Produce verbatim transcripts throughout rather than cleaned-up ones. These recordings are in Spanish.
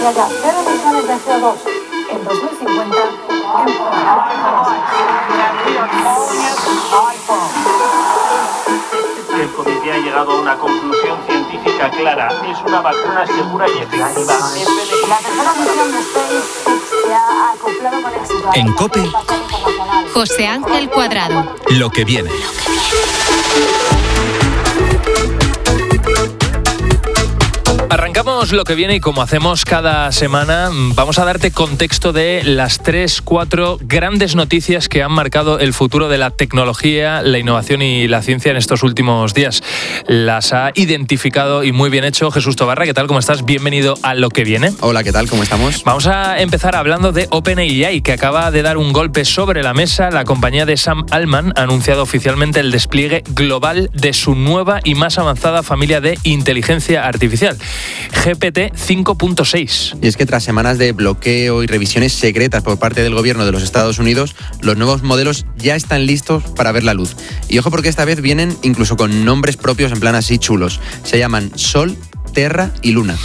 que haya cero emisiones de C O dos en dos mil cincuenta. El comité ha llegado a una conclusión científica clara. Es una vacuna segura y efectiva. La tercera misión de SpaceX se ha acoplado con éxito. En COPE, José Ángel Cuadrado. Lo que viene. Arrancamos lo que viene y como hacemos cada semana, vamos a darte contexto de las tres, cuatro grandes noticias que han marcado el futuro de la tecnología, la innovación y la ciencia en estos últimos días. Las ha identificado y muy bien hecho Jesús Tobarra. ¿Qué tal? ¿Cómo estás? Bienvenido a lo que viene. Hola, ¿qué tal? ¿Cómo estamos? Vamos a empezar hablando de OpenAI, que acaba de dar un golpe sobre la mesa. La compañía de Sam Altman ha anunciado oficialmente el despliegue global de su nueva y más avanzada familia de inteligencia artificial, G P T cinco punto seis. Y es que tras semanas de bloqueo y revisiones secretas por parte del gobierno de los Estados Unidos, los nuevos modelos ya están listos para ver la luz. Y ojo, porque esta vez vienen incluso con nombres propios en plan así chulos. Se llaman Sol, Terra y Luna.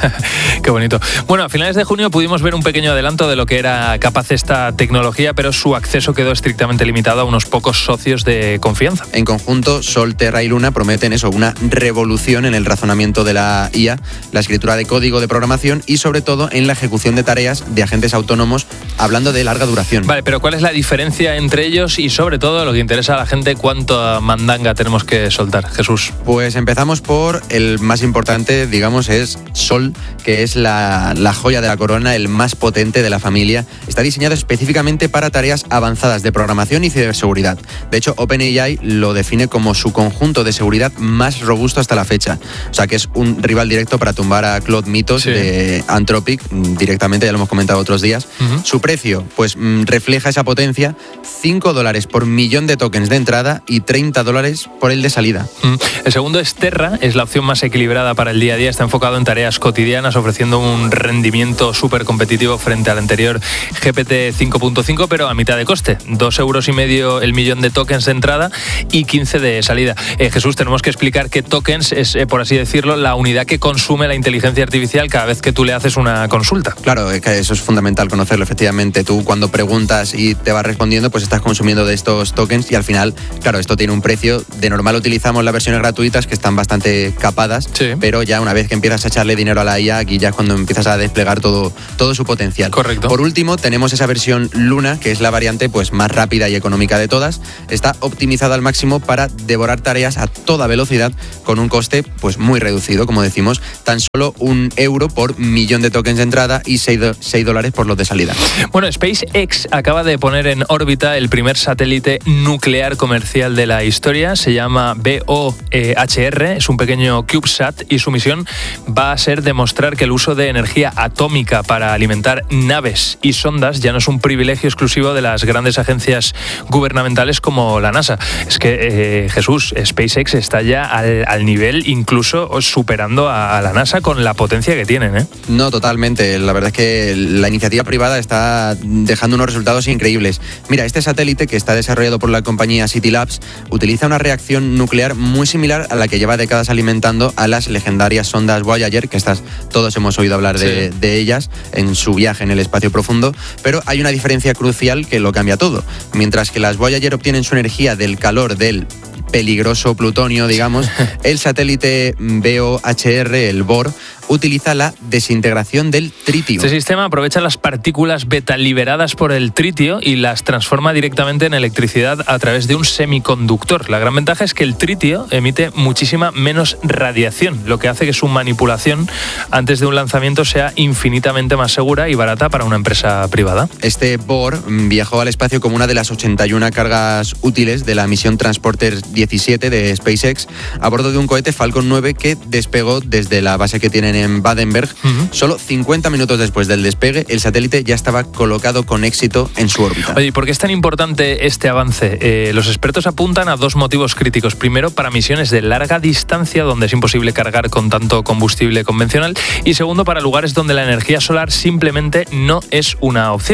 Qué bonito. Bueno, a finales de junio pudimos ver un pequeño adelanto de lo que era capaz esta tecnología, pero su acceso quedó estrictamente limitado a unos pocos socios de confianza. En conjunto, Sol, Terra y Luna prometen eso, una revolución en el razonamiento de la I A, la escritura de código de programación y sobre todo en la ejecución de tareas de agentes autónomos, hablando de larga duración. Vale, pero ¿cuál es la diferencia entre ellos y sobre todo lo que interesa a la gente, cuánta mandanga tenemos que soltar? Jesús. Pues empezamos por el más importante, digamos, es Sol, que es la, la joya de la corona, el más potente de la familia. Está diseñado específicamente para tareas avanzadas de programación y ciberseguridad. De hecho, OpenAI lo define como su conjunto de seguridad más robusto hasta la fecha. O sea, que es un rival directo para tumbar a Claude Mythos, sí, de Anthropic, directamente, ya lo hemos comentado otros días. Uh-huh. Su precio, pues refleja esa potencia, cinco dólares por millón de tokens de entrada y treinta dólares por el de salida. Uh-huh. El segundo es Terra, es la opción más equilibrada para el día a día, está enfocado en tareas cotidianas, ofreciendo un rendimiento súper competitivo frente al anterior G P T cinco punto cinco, pero a mitad de coste, dos euros y medio el millón de tokens de entrada y quince de salida. Eh, Jesús, tenemos que explicar que tokens es, eh, por así decirlo, la unidad que consume la inteligencia artificial cada vez que tú le haces una consulta. Claro, que eso es fundamental conocerlo, efectivamente. Tú cuando preguntas y te vas respondiendo, pues estás consumiendo de estos tokens y al final, claro, esto tiene un precio. De normal utilizamos las versiones gratuitas que están bastante capadas, sí, pero ya una vez que empiezas a echarle dinero a la I A, aquí ya es cuando empiezas a desplegar todo, todo su potencial. Correcto. Por último, tenemos esa versión Luna, que es la variante pues más rápida y económica de todas. Está optimizada al máximo para devorar tareas a toda velocidad con un coste pues muy reducido, como decimos, tan solo un euro por millón de tokens de entrada y seis dólares por los de salida. Bueno, SpaceX acaba de poner en órbita el primer satélite nuclear comercial de la historia. Se llama B O H R, es un pequeño CubeSat y su misión va a ser demostrar que el uso de energía atómica para alimentar naves y sondas ya no es un privilegio exclusivo de las grandes agencias gubernamentales como la NASA. Es que, eh, Jesús, SpaceX está ya al, al nivel, incluso superando a, a la NASA con la potencia que tienen, ¿eh? No, totalmente. La verdad es que la iniciativa privada está dejando unos resultados increíbles. Mira, este satélite, que está desarrollado por la compañía City Labs, utiliza una reacción nuclear muy similar a la que lleva décadas alimentando a las legendarias sondas Voyager, que estas todos hemos oído hablar de, sí. de ellas en su viaje en el espacio profundo, pero hay una diferencia crucial que lo cambia todo. Mientras que las Voyager obtienen su energía del calor del peligroso plutonio, digamos, el satélite B O H R, el B O R, utiliza la desintegración del tritio. Este sistema aprovecha las partículas beta liberadas por el tritio y las transforma directamente en electricidad a través de un semiconductor. La gran ventaja es que el tritio emite muchísima menos radiación, lo que hace que su manipulación antes de un lanzamiento sea infinitamente más segura y barata para una empresa privada. Este B O R viajó al espacio como una de las ochenta y una cargas útiles de la misión Transporter diecisiete de SpaceX a bordo de un cohete Falcon nueve que despegó desde la base que tienen en Vandenberg. Uh-huh. Solo cincuenta minutos después del despegue, el satélite ya estaba colocado con éxito en su órbita. Oye, ¿y por qué es tan importante este avance? Eh, los expertos apuntan a dos motivos críticos. Primero, para misiones de larga distancia, donde es imposible cargar con tanto combustible convencional. Y segundo, para lugares donde la energía solar simplemente no es una opción.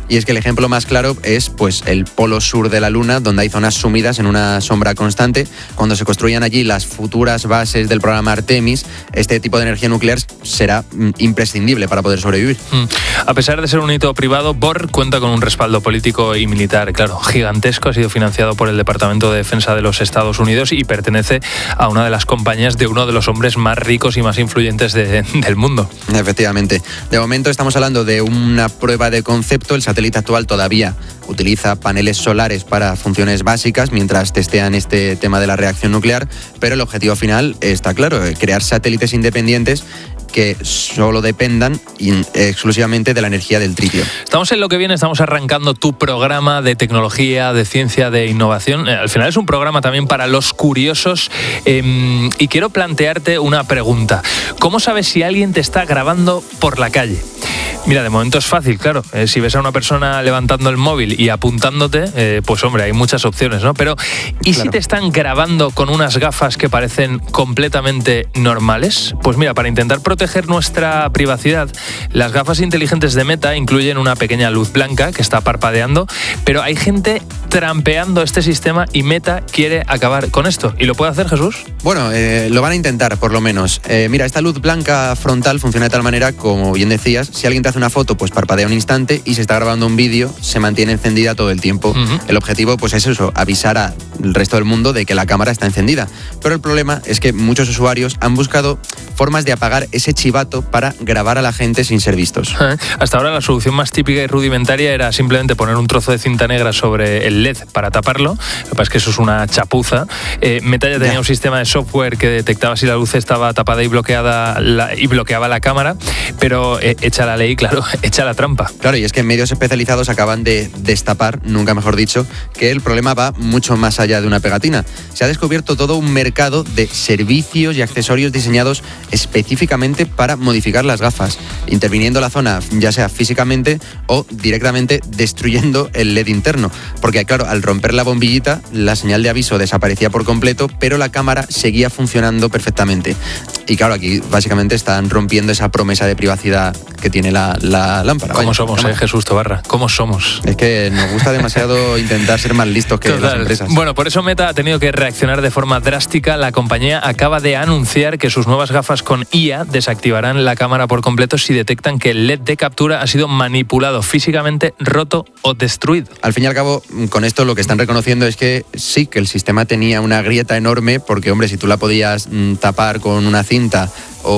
Y es que el ejemplo más claro es pues el polo sur de la Luna, donde hay zonas sumidas en una sombra constante. Cuando se construyan allí las futuras bases del programa Artemis, este tipo de energía nuclear será mm, imprescindible para poder sobrevivir. Mm. A pesar de ser un hito privado, B O R cuenta con un respaldo político y militar, claro, gigantesco. Ha sido financiado por el Departamento de Defensa de los Estados Unidos y pertenece a una de las compañías de uno de los hombres más ricos y más influyentes de, del mundo. Efectivamente. De momento estamos hablando de una prueba de concepto. El satélite actual todavía utiliza paneles solares para funciones básicas mientras testean este tema de la reacción nuclear, pero el objetivo final está claro, crear satélites independientes que solo dependan exclusivamente de la energía del tritio. Estamos en Lo que viene, estamos arrancando tu programa de tecnología, de ciencia, de innovación. Al final es un programa también para los curiosos eh, y quiero plantearte una pregunta. ¿Cómo sabes si alguien te está grabando por la calle? Mira, de momento es fácil, claro. Eh, si ves a una persona levantando el móvil y apuntándote, eh, pues hombre, hay muchas opciones, ¿no? Pero, ¿y claro, si te están grabando con unas gafas que parecen completamente normales? Pues mira, para intentar proteger nuestra privacidad, las gafas inteligentes de Meta incluyen una pequeña luz blanca que está parpadeando, pero hay gente trampeando este sistema y Meta quiere acabar con esto. ¿Y lo puede hacer, Jesús? Bueno, eh, lo van a intentar, por lo menos. Eh, mira, esta luz blanca frontal funciona de tal manera, como bien decías, si alguien te hace una foto, pues parpadea un instante, y si está grabando un vídeo, se mantiene encendida todo el tiempo. Uh-huh. El objetivo, pues es eso, avisar al resto del mundo de que la cámara está encendida. Pero el problema es que muchos usuarios han buscado formas de apagar ese chivato para grabar a la gente sin ser vistos. ¿Eh? Hasta ahora la solución más típica y rudimentaria era simplemente poner un trozo de cinta negra sobre el L E D para taparlo. Lo que pasa es que eso es una chapuza. Eh, Meta ya tenía ya. un sistema de software que detectaba si la luz estaba tapada y bloqueada la, y bloqueaba la cámara, pero eh, hecha la ley, claro, echa la trampa. Claro, y es que medios especializados acaban de destapar, nunca mejor dicho, que el problema va mucho más allá de una pegatina. Se ha descubierto todo un mercado de servicios y accesorios diseñados específicamente para modificar las gafas, interviniendo la zona ya sea físicamente o directamente destruyendo el L E D interno. Porque claro, al romper la bombillita, la señal de aviso desaparecía por completo, pero la cámara seguía funcionando perfectamente. Y claro, aquí básicamente están rompiendo esa promesa de privacidad que tiene la, la lámpara. ¿Cómo Vaya, somos, eh, Jesús Tobarra? ¿Cómo somos? Es que nos gusta demasiado intentar ser más listos que Total. las empresas. Bueno, por eso Meta ha tenido que reaccionar de forma drástica. La compañía acaba de anunciar que sus nuevas gafas con I A desactivarán la cámara por completo si detectan que el L E D de captura ha sido manipulado físicamente, roto o destruido. Al fin y al cabo, con esto lo que están reconociendo es que sí, que el sistema tenía una grieta enorme, porque, hombre, si tú la podías mm, tapar con una cinta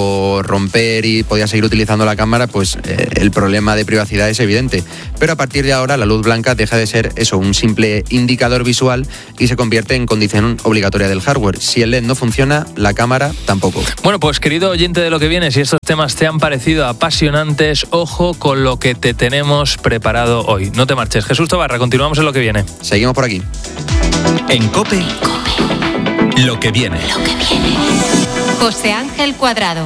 o romper y podías seguir utilizando la cámara, pues eh, el problema de privacidad es evidente. Pero a partir de ahora la luz blanca deja de ser eso, un simple indicador visual, y se convierte en condición obligatoria del hardware. Si el L E D no funciona, la cámara tampoco. Bueno, pues querido oyente de Lo que viene, si estos temas te han parecido apasionantes, ojo con lo que te tenemos preparado hoy. No te marches. Jesús Tobarra, continuamos en Lo que viene. Seguimos por aquí. En COPE, COPE. Lo que viene. Lo que viene. José Ángel Cuadrado.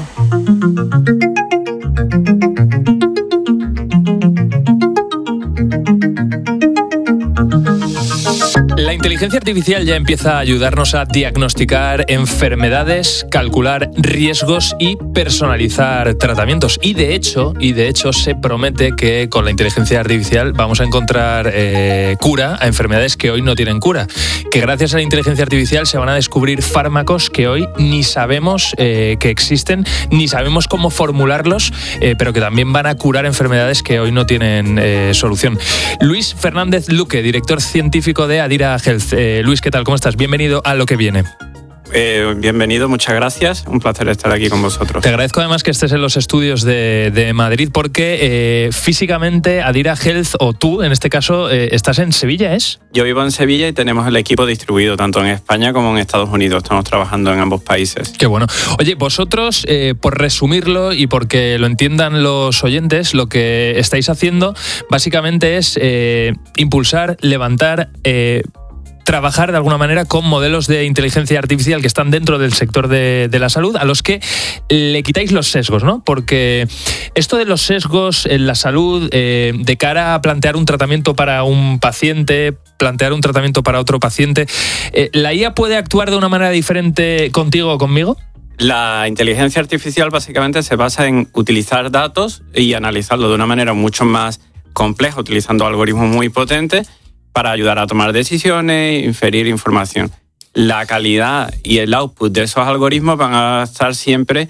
La inteligencia artificial ya empieza a ayudarnos a diagnosticar enfermedades, calcular riesgos y personalizar tratamientos. Y de hecho, y de hecho se promete que con la inteligencia artificial vamos a encontrar eh, cura a enfermedades que hoy no tienen cura. Que gracias a la inteligencia artificial se van a descubrir fármacos que hoy ni sabemos eh, que existen, ni sabemos cómo formularlos, eh, pero que también van a curar enfermedades que hoy no tienen eh, solución. Luis Fernández Luque, director científico de Adira Health. Eh, Luis, ¿qué tal? ¿Cómo estás? Bienvenido a Lo que viene. Eh, bienvenido, muchas gracias. Un placer estar aquí con vosotros. Te agradezco además que estés en los estudios de, de Madrid, porque eh, físicamente Adira Health, o tú en este caso, eh, estás en Sevilla, ¿es? Yo vivo en Sevilla y tenemos el equipo distribuido tanto en España como en Estados Unidos. Estamos trabajando en ambos países. Qué bueno. Oye, vosotros, eh, por resumirlo y porque lo entiendan los oyentes, lo que estáis haciendo básicamente es eh, impulsar, levantar... Eh, trabajar de alguna manera con modelos de inteligencia artificial que están dentro del sector de, de la salud, a los que le quitáis los sesgos, ¿no? Porque esto de los sesgos en la salud, eh, de cara a plantear un tratamiento para un paciente, plantear un tratamiento para otro paciente, eh, ¿la I A puede actuar de una manera diferente contigo o conmigo? La inteligencia artificial básicamente se basa en utilizar datos y analizarlo de una manera mucho más compleja, utilizando algoritmos muy potentes para ayudar a tomar decisiones, inferir información. La calidad y el output de esos algoritmos van a estar siempre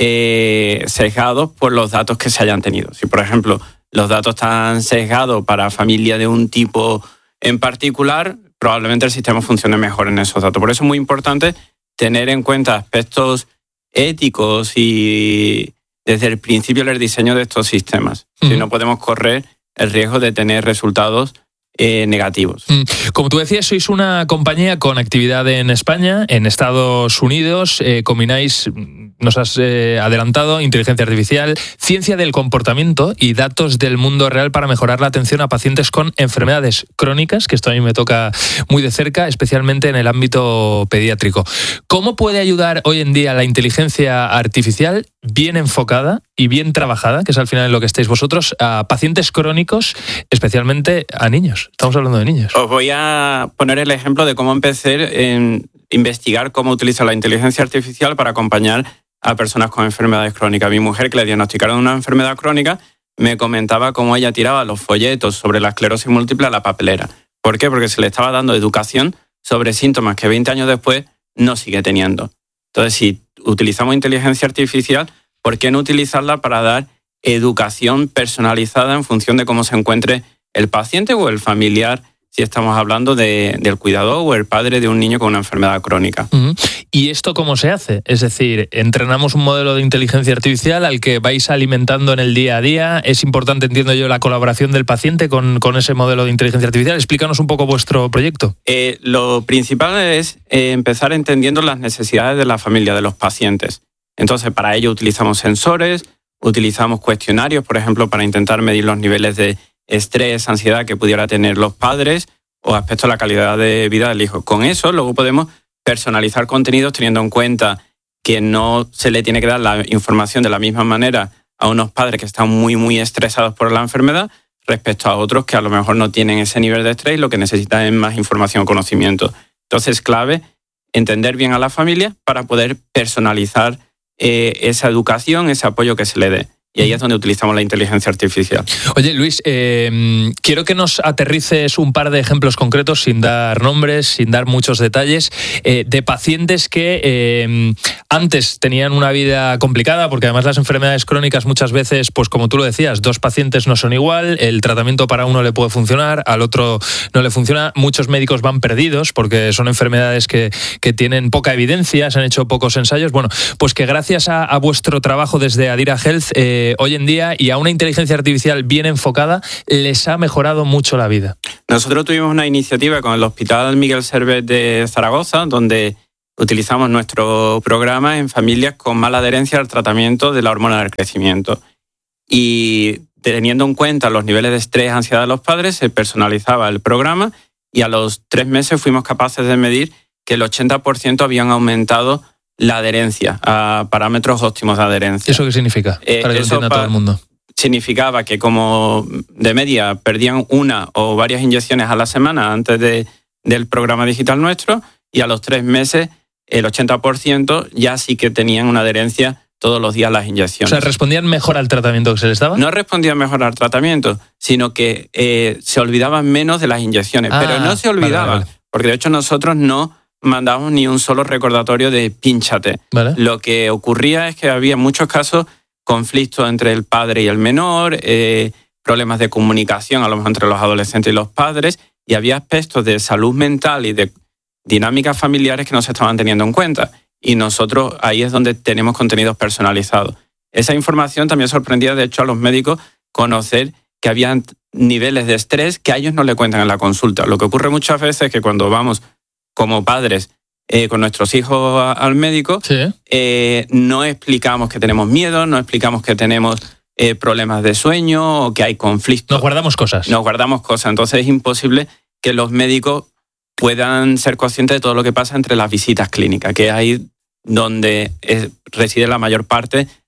eh, sesgados por los datos que se hayan tenido. Si, por ejemplo, los datos están sesgados para familia de un tipo en particular, probablemente el sistema funcione mejor en esos datos. Por eso es muy importante tener en cuenta aspectos éticos y desde el principio del diseño de estos sistemas. Uh-huh. Si no podemos correr el riesgo de tener resultados eh, negativos. Como tú decías, sois una compañía con actividad en España, en Estados Unidos, eh, combináis, nos has eh, adelantado, inteligencia artificial, ciencia del comportamiento y datos del mundo real para mejorar la atención a pacientes con enfermedades crónicas, que esto a mí me toca muy de cerca, especialmente en el ámbito pediátrico. ¿Cómo puede ayudar hoy en día la inteligencia artificial bien enfocada y bien trabajada, que es al final lo que estáis vosotros, a pacientes crónicos, especialmente a niños? Estamos hablando de niños. Os voy a poner el ejemplo de cómo empecé en investigar cómo utilizar la inteligencia artificial para acompañar a personas con enfermedades crónicas. Mi mujer, que le diagnosticaron una enfermedad crónica, me comentaba cómo ella tiraba los folletos sobre la esclerosis múltiple a la papelera. ¿Por qué? Porque se le estaba dando educación sobre síntomas que veinte años después no sigue teniendo. Entonces, si utilizamos inteligencia artificial, ¿por qué no utilizarla para dar educación personalizada en función de cómo se encuentre el paciente o el familiar, si estamos hablando de, del cuidador o el padre de un niño con una enfermedad crónica? Uh-huh. ¿Y esto cómo se hace? Es decir, entrenamos un modelo de inteligencia artificial al que vais alimentando en el día a día. Es importante, entiendo yo, la colaboración del paciente con, con ese modelo de inteligencia artificial. Explícanos un poco vuestro proyecto. Eh, lo principal es eh, empezar entendiendo las necesidades de la familia, de los pacientes. Entonces, para ello utilizamos sensores, utilizamos cuestionarios, por ejemplo, para intentar medir los niveles de estrés, ansiedad que pudiera tener los padres o aspectos de la calidad de vida del hijo. Con eso luego podemos personalizar contenidos teniendo en cuenta que no se le tiene que dar la información de la misma manera a unos padres que están muy, muy estresados por la enfermedad respecto a otros que a lo mejor no tienen ese nivel de estrés y lo que necesitan es más información o conocimiento. Entonces es clave entender bien a la familia para poder personalizar eh, esa educación, ese apoyo que se le dé. Y ahí es donde utilizamos la inteligencia artificial. Oye, Luis, eh, quiero que nos aterrices un par de ejemplos concretos, sin dar nombres, sin dar muchos detalles, eh, de pacientes que eh, antes tenían una vida complicada, porque además las enfermedades crónicas muchas veces, pues como tú lo decías, dos pacientes no son igual, el tratamiento para uno le puede funcionar, al otro no le funciona. Muchos médicos van perdidos porque son enfermedades que, que tienen poca evidencia, se han hecho pocos ensayos. Bueno, pues que gracias a, a vuestro trabajo desde Adira Health, eh, hoy en día, y a una inteligencia artificial bien enfocada, les ha mejorado mucho la vida. Nosotros tuvimos una iniciativa con el Hospital Miguel Servet de Zaragoza, donde utilizamos nuestro programa en familias con mala adherencia al tratamiento de la hormona del crecimiento. Y teniendo en cuenta los niveles de estrés y ansiedad de los padres, se personalizaba el programa y a los tres meses fuimos capaces de medir que el ochenta por ciento habían aumentado la adherencia, a parámetros óptimos de adherencia. ¿Eso qué significa? Eh, para que lo entienda todo el mundo. Significaba que como de media perdían una o varias inyecciones a la semana antes de, del programa digital nuestro, y a los tres meses el ochenta por ciento ya sí que tenían una adherencia todos los días a las inyecciones. O sea, ¿respondían mejor al tratamiento que se les daba? No respondían mejor al tratamiento, sino que eh, se olvidaban menos de las inyecciones. Ah, pero no se olvidaban, vale, vale. Porque de hecho nosotros no mandamos ni un solo recordatorio de pínchate. Vale. Lo que ocurría es que había en muchos casos conflictos entre el padre y el menor, eh, problemas de comunicación a lo mejor entre los adolescentes y los padres, y había aspectos de salud mental y de dinámicas familiares que no se estaban teniendo en cuenta. Y nosotros ahí es donde tenemos contenidos personalizados. Esa información también sorprendía, de hecho, a los médicos conocer que había niveles de estrés que a ellos no le cuentan en la consulta. Lo que ocurre muchas veces es que cuando vamos como padres eh, con nuestros hijos a, al médico, sí. eh, no explicamos que tenemos miedo, no explicamos que tenemos eh, problemas de sueño o que hay conflictos. Nos guardamos cosas. Nos guardamos cosas. Entonces es imposible que los médicos puedan ser conscientes de todo lo que pasa entre las visitas clínicas, que es ahí donde es, reside la mayor parte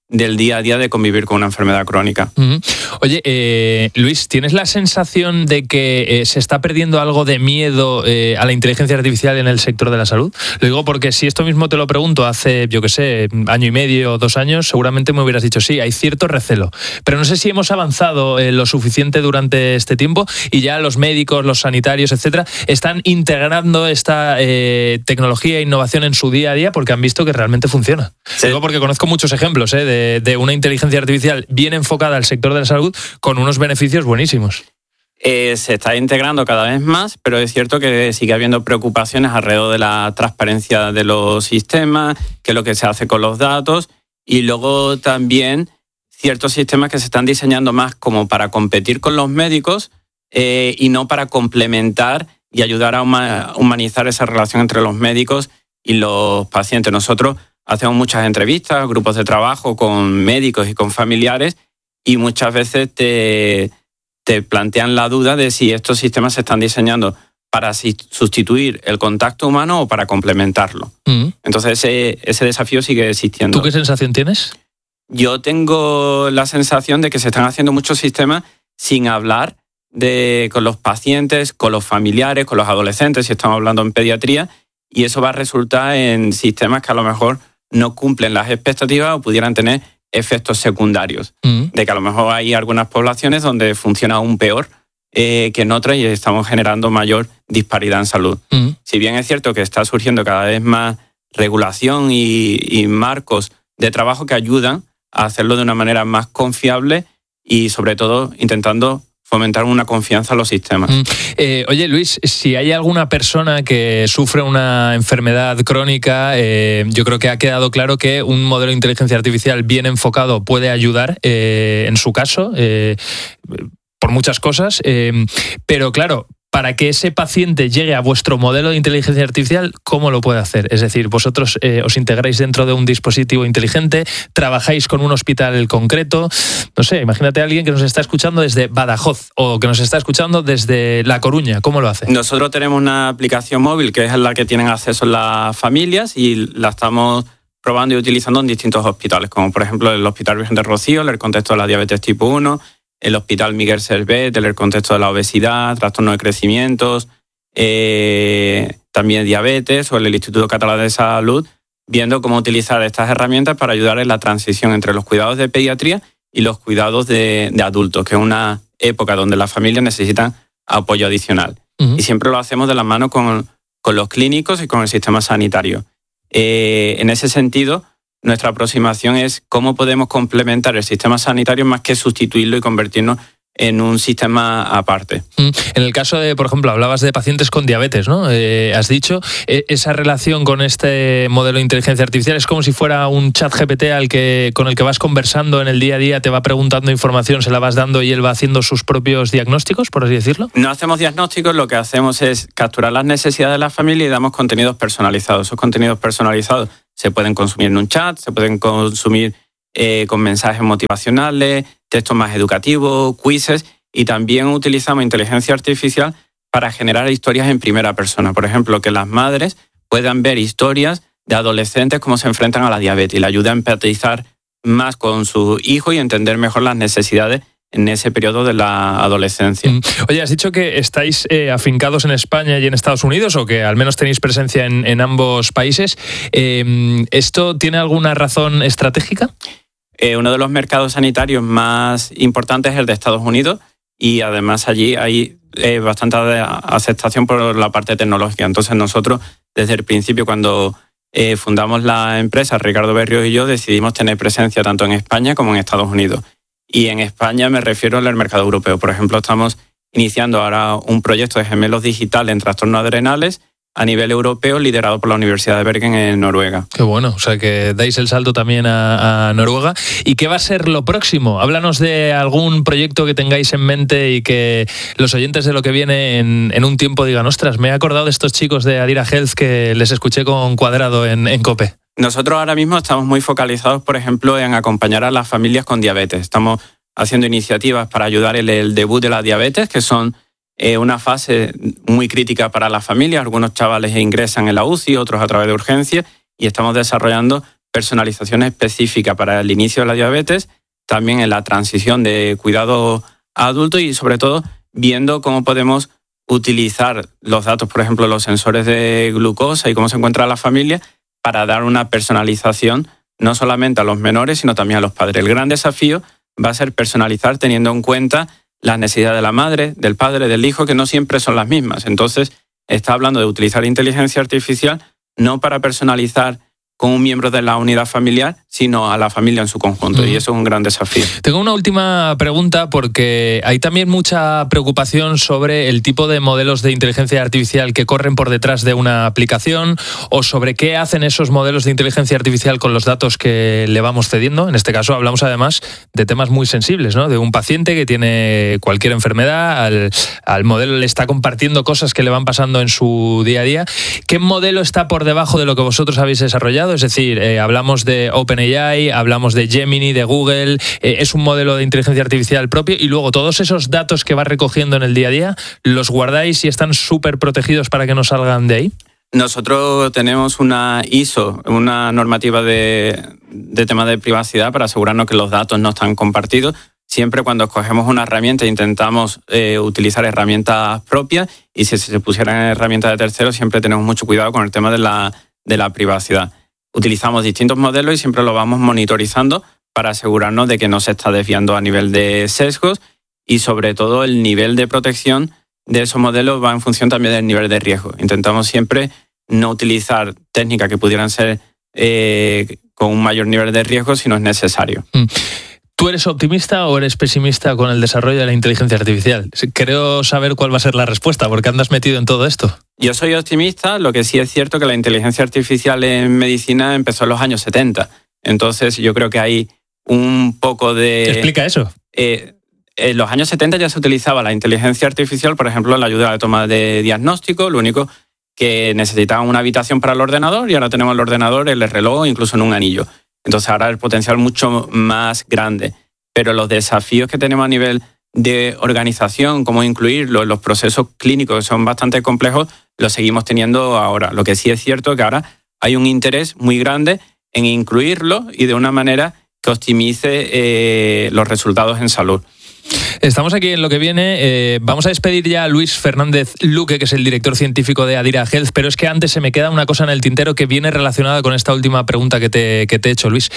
del día a día de convivir con una enfermedad crónica. Uh-huh. Oye, eh, Luis, ¿tienes la sensación de que eh, se está perdiendo algo de miedo eh, a la inteligencia artificial en el sector de la salud? Lo digo porque si esto mismo te lo pregunto hace, yo qué sé, año y medio o dos años, seguramente me hubieras dicho sí, hay cierto recelo. Pero no sé si hemos avanzado eh, lo suficiente durante este tiempo y ya los médicos, los sanitarios, etcétera, están integrando esta eh, tecnología e innovación en su día a día porque han visto que realmente funciona. Sí. Digo porque conozco muchos ejemplos eh, de de una inteligencia artificial bien enfocada al sector de la salud con unos beneficios buenísimos. Eh, se está integrando cada vez más, pero es cierto que sigue habiendo preocupaciones alrededor de la transparencia de los sistemas, qué es lo que se hace con los datos, y luego también ciertos sistemas que se están diseñando más como para competir con los médicos eh, y no para complementar y ayudar a humanizar esa relación entre los médicos y los pacientes. Nosotros hacemos muchas entrevistas, grupos de trabajo con médicos y con familiares y muchas veces te, te plantean la duda de si estos sistemas se están diseñando para sustituir el contacto humano o para complementarlo. Mm. Entonces ese, ese desafío sigue existiendo. ¿Tú qué sensación tienes? Yo tengo la sensación de que se están haciendo muchos sistemas sin hablar de, con los pacientes, con los familiares, con los adolescentes, si estamos hablando en pediatría, y eso va a resultar en sistemas que a lo mejor no cumplen las expectativas o pudieran tener efectos secundarios. Mm. De que a lo mejor hay algunas poblaciones donde funciona aún peor eh, que en otras y estamos generando mayor disparidad en salud. Mm. Si bien es cierto que está surgiendo cada vez más regulación y, y marcos de trabajo que ayudan a hacerlo de una manera más confiable y sobre todo intentando fomentar una confianza en los sistemas. Mm. Eh, oye, Luis, si hay alguna persona que sufre una enfermedad crónica, eh, yo creo que ha quedado claro que un modelo de inteligencia artificial bien enfocado puede ayudar eh, en su caso, eh, por muchas cosas, eh, pero claro, para que ese paciente llegue a vuestro modelo de inteligencia artificial, ¿cómo lo puede hacer? Es decir, vosotros eh, os integráis dentro de un dispositivo inteligente, trabajáis con un hospital concreto. No sé, imagínate a alguien que nos está escuchando desde Badajoz o que nos está escuchando desde La Coruña. ¿Cómo lo hace? Nosotros tenemos una aplicación móvil que es la que tienen acceso las familias y la estamos probando y utilizando en distintos hospitales, como por ejemplo el Hospital Virgen del Rocío, en el contexto de la diabetes tipo uno, el Hospital Miguel Servet, en el contexto de la obesidad, trastornos de crecimientos, eh, también diabetes, o en el Instituto Catalán de Salud, viendo cómo utilizar estas herramientas para ayudar en la transición entre los cuidados de pediatría y los cuidados de, de adultos, que es una época donde las familias necesitan apoyo adicional. Uh-huh. Y siempre lo hacemos de la mano con, con los clínicos y con el sistema sanitario. Eh, en ese sentido, nuestra aproximación es cómo podemos complementar el sistema sanitario más que sustituirlo y convertirnos en un sistema aparte. En el caso de, por ejemplo, hablabas de pacientes con diabetes, ¿no? Eh, has dicho, eh, esa relación con este modelo de inteligencia artificial es como si fuera un chat G P T al que, con el que vas conversando en el día a día, te va preguntando información, se la vas dando y él va haciendo sus propios diagnósticos, por así decirlo. No hacemos diagnósticos, lo que hacemos es capturar las necesidades de la familia y damos contenidos personalizados. Esos contenidos personalizados se pueden consumir en un chat, se pueden consumir eh, con mensajes motivacionales, textos más educativos, quizzes, y también utilizamos inteligencia artificial para generar historias en primera persona. Por ejemplo, que las madres puedan ver historias de adolescentes cómo se enfrentan a la diabetes y le ayuda a empatizar más con su hijo y entender mejor las necesidades en ese periodo de la adolescencia. Oye, has dicho que estáis eh, afincados en España y en Estados Unidos, o que al menos tenéis presencia en, en ambos países. Eh, ¿Esto tiene alguna razón estratégica? Eh, uno de los mercados sanitarios más importantes es el de Estados Unidos y además allí hay eh, bastante aceptación por la parte tecnológica. Entonces nosotros desde el principio, cuando eh, fundamos la empresa, Ricardo Berrios y yo, decidimos tener presencia tanto en España como en Estados Unidos. Y en España me refiero al mercado europeo. Por ejemplo, estamos iniciando ahora un proyecto de gemelos digitales en trastornos adrenales a nivel europeo, liderado por la Universidad de Bergen en Noruega. Qué bueno, o sea que dais el salto también a, a Noruega. ¿Y qué va a ser lo próximo? Háblanos de algún proyecto que tengáis en mente y que los oyentes de lo que viene en, en un tiempo digan, ostras, me he acordado de estos chicos de Adira Health que les escuché con Cuadrado en, en COPE. Nosotros ahora mismo estamos muy focalizados, por ejemplo, en acompañar a las familias con diabetes. Estamos haciendo iniciativas para ayudar en el debut de la diabetes, que son eh, una fase muy crítica para las familias. Algunos chavales ingresan en la U C I, otros a través de urgencias, y estamos desarrollando personalización específica para el inicio de la diabetes, también en la transición de cuidado a adulto y sobre todo viendo cómo podemos utilizar los datos, por ejemplo, los sensores de glucosa y cómo se encuentra la familia para dar una personalización no solamente a los menores, sino también a los padres. El gran desafío va a ser personalizar teniendo en cuenta las necesidades de la madre, del padre, del hijo, que no siempre son las mismas. Entonces, está hablando de utilizar inteligencia artificial no para personalizar con un miembro de la unidad familiar, sino a la familia en su conjunto. Mm. Y eso es un gran desafío. Tengo una última pregunta porque hay también mucha preocupación sobre el tipo de modelos de inteligencia artificial que corren por detrás de una aplicación o sobre qué hacen esos modelos de inteligencia artificial con los datos que le vamos cediendo. En este caso hablamos además de temas muy sensibles, ¿no? De un paciente que tiene cualquier enfermedad, al, al modelo le está compartiendo cosas que le van pasando en su día a día. ¿Qué modelo está por debajo de lo que vosotros habéis desarrollado? Es decir, eh, hablamos de OpenAI, hablamos de Gemini, de Google, eh, es un modelo de inteligencia artificial propio y luego todos esos datos que va recogiendo en el día a día, ¿los guardáis y están súper protegidos para que no salgan de ahí? Nosotros tenemos una I S O, una normativa de, de tema de privacidad para asegurarnos que los datos no están compartidos. Siempre cuando escogemos una herramienta intentamos eh, utilizar herramientas propias y si se pusieran herramientas de terceros siempre tenemos mucho cuidado con el tema de la, de la privacidad. Utilizamos distintos modelos y siempre lo vamos monitorizando para asegurarnos de que no se está desviando a nivel de sesgos y sobre todo el nivel de protección de esos modelos va en función también del nivel de riesgo. Intentamos siempre no utilizar técnicas que pudieran ser eh, con un mayor nivel de riesgo si no es necesario. Mm. ¿Tú eres optimista o eres pesimista con el desarrollo de la inteligencia artificial? Creo saber cuál va a ser la respuesta, porque andas metido en todo esto. Yo soy optimista, lo que sí es cierto que la inteligencia artificial en medicina empezó en los años setenta. Entonces yo creo que hay un poco de... Explica eso. Eh, en los años setenta ya se utilizaba la inteligencia artificial, por ejemplo, en la ayuda a la toma de diagnóstico, lo único que necesitaban una habitación para el ordenador y ahora tenemos el ordenador, el reloj, incluso en un anillo. Entonces ahora el potencial mucho más grande. Pero los desafíos que tenemos a nivel de organización, cómo incluirlo en los procesos clínicos que son bastante complejos, los seguimos teniendo ahora. Lo que sí es cierto es que ahora hay un interés muy grande en incluirlo y de una manera que optimice eh, los resultados en salud. Estamos aquí en Lo que viene. Eh, vamos a despedir ya a Luis Fernández Luque, que es el director científico de Adira Health, pero es que antes se me queda una cosa en el tintero que viene relacionada con esta última pregunta que te, que te he hecho, Luis.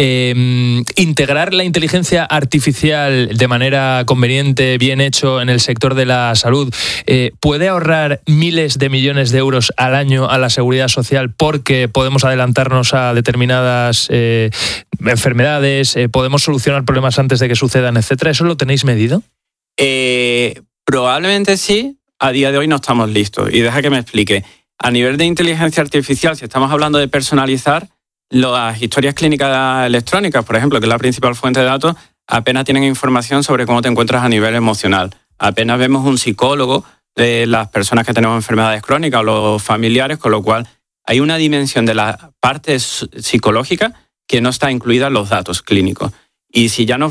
Eh, integrar la inteligencia artificial de manera conveniente, bien hecho en el sector de la salud, eh, ¿puede ahorrar miles de millones de euros al año a la seguridad social porque podemos adelantarnos a determinadas eh, enfermedades, eh, podemos solucionar problemas antes de que sucedan, etcétera? ¿Eso lo tenéis medido? Eh, probablemente sí, a día de hoy no estamos listos. Y deja que me explique. A nivel de inteligencia artificial, si estamos hablando de personalizar, las historias clínicas electrónicas, por ejemplo, que es la principal fuente de datos, apenas tienen información sobre cómo te encuentras a nivel emocional. Apenas vemos un psicólogo de las personas que tenemos enfermedades crónicas o los familiares, con lo cual hay una dimensión de la parte psicológica que no está incluida en los datos clínicos. Y si ya nos